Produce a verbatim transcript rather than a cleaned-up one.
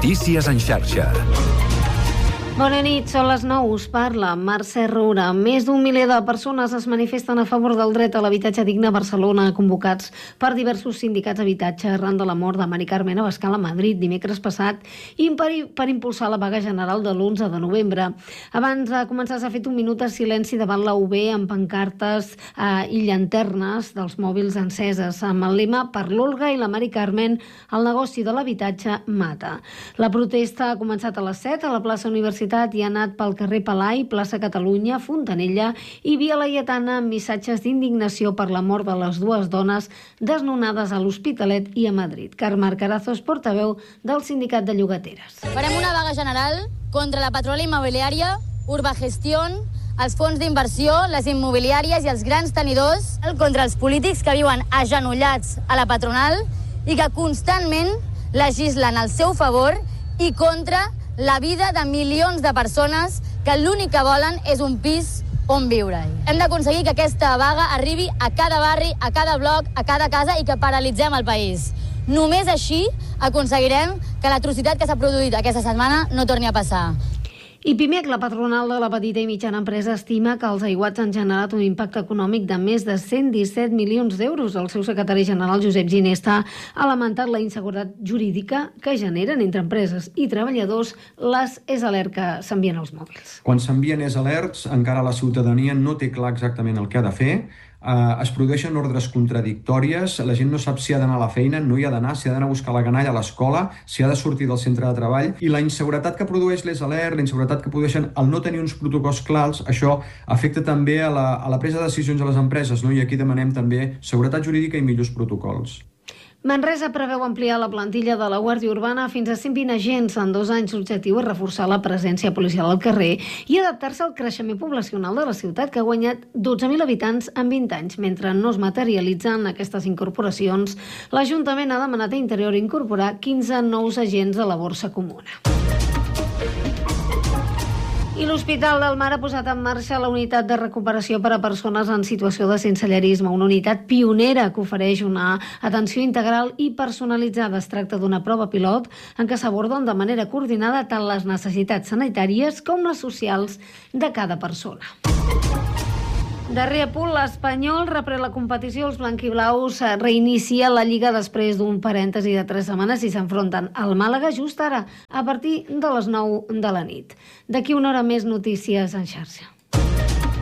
Notícies en xarxa. Bona nit, són les nou, us parla Mercè Roura. Més d'un miler de persones es manifesten a favor del dret a l'habitatge digne a Barcelona, convocats per diversos sindicats d'habitatge arran de la mort de Mari Carmen Abascal a Madrid dimecres passat i per, per impulsar la vaga general de l'onze de novembre. Abans de començar s'ha fet un minut de silenci davant la U B amb pancartes eh, i llanternes dels mòbils enceses amb el lema "Per l'Olga i la Mari Carmen, el negoci de l'habitatge mata". La protesta ha començat a les set a la plaça Universitària i ha anat pel carrer Palai, plaça Catalunya, Fontanella i Via Laietana amb missatges d'indignació per la mort de les dues dones desnonades a l'Hospitalet i a Madrid. Carme Carazo és portaveu del sindicat de llogateres. Farem una vaga general contra la patronal immobiliària, Urbagestión, els fons d'inversió, les immobiliàries i els grans tenidors, contra els polítics que viuen agenollats a la patronal i que constantment legislen al seu favor i contra la vida de milions de persones que l'únic que volen és un pis on viure. Hem d'aconseguir que aquesta vaga arribi a cada barri, a cada bloc, a cada casa i que paralitzem el país. Només així aconseguirem que l'atrocitat que s'ha produït aquesta setmana no torni a passar. I Pimec, la patronal de la petita i mitjana empresa, estima que els aiguats han generat un impacte econòmic de més de cent disset milions d'euros. El seu secretari general, Josep Ginesta, ha lamentat la inseguretat jurídica que generen entre empreses i treballadors les es-alert que s'envien als mòbils. Quan s'envien es-alerts, encara la ciutadania no té clar exactament el que ha de fer. Uh, es produeixen ordres contradictòries, la gent no sap si ha d'anar a la feina, no hi ha d'anar, si ha d'anar a buscar la canalla a l'escola, si ha de sortir del centre de treball, i la inseguretat que produeix l'es-alert, la inseguretat que produeixen el no tenir uns protocols clars, això afecta també a la, a la presa de decisions a les empreses, no? I aquí demanem també seguretat jurídica i millors protocols. Manresa preveu ampliar la plantilla de la Guàrdia Urbana fins a cent vint agents en dos anys. L'objectiu és reforçar la presència policial al carrer i adaptar-se al creixement poblacional de la ciutat, que ha guanyat dotze mil habitants en vint anys. Mentre no es materialitzen aquestes incorporacions, l'Ajuntament ha demanat a Interior incorporar quinze nous agents a la borsa comuna. I l'Hospital del Mar ha posat en marxa la unitat de recuperació per a persones en situació de sensellarisme, una unitat pionera que ofereix una atenció integral i personalitzada. Es tracta d'una prova pilot en què s'aborden de manera coordinada tant les necessitats sanitàries com les socials de cada persona. Darrer apunt, l'Espanyol reprèn la competició. Els blanquiblaus reinicia la Lliga després d'un parèntesi de tres setmanes i s'enfronten al Màlaga just ara, a partir de les nou de la nit. D'aquí una hora més, notícies en xarxa.